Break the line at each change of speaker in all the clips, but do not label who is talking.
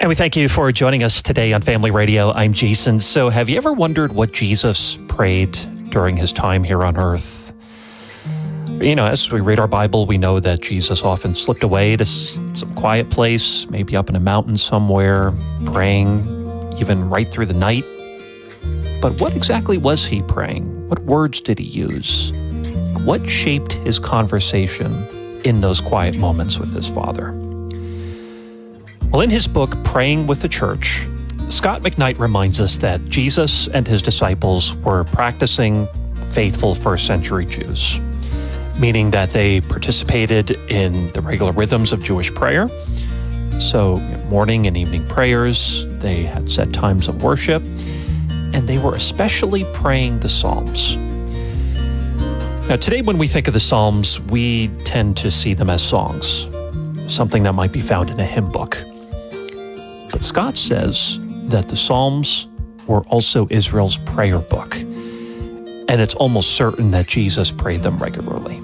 And we thank you for joining us today on Family Radio. I'm Jason. So have you ever wondered what Jesus prayed during his time here on earth? You know, as we read our Bible, we know that Jesus often slipped away to some quiet place, maybe up in a mountain somewhere, praying even right through the night. But what exactly was he praying? What words did he use? What shaped his conversation in those quiet moments with his Father? Well, in his book, Praying with the Church, Scot McKnight reminds us that Jesus and his disciples were practicing faithful first century Jews, meaning that they participated in the regular rhythms of Jewish prayer. So morning and evening prayers, they had set times of worship, and they were especially praying the Psalms. Now, today when we think of the Psalms, we tend to see them as songs, something that might be found in a hymn book. But Scott says that the Psalms were also Israel's prayer book, and it's almost certain that Jesus prayed them regularly.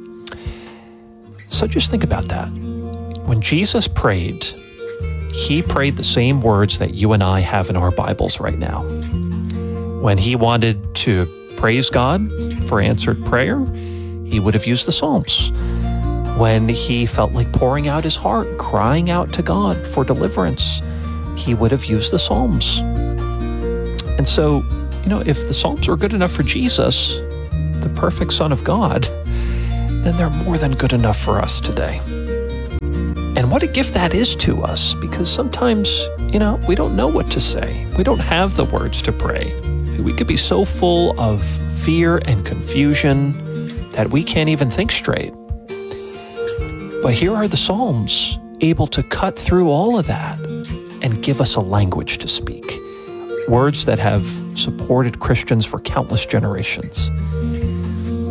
So just think about that. When Jesus prayed, he prayed the same words that you and I have in our Bibles right now. When he wanted to praise God for answered prayer, he would have used the Psalms. When he felt like pouring out his heart, crying out to God for deliverance, he would have used the Psalms. And so, if the Psalms were good enough for Jesus, the perfect Son of God, then they're more than good enough for us today. And what a gift that is to us, because sometimes, we don't know what to say. We don't have the words to pray. We could be so full of fear and confusion that we can't even think straight. But here are the Psalms, able to cut through all of that and give us a language to speak. Words that have supported Christians for countless generations.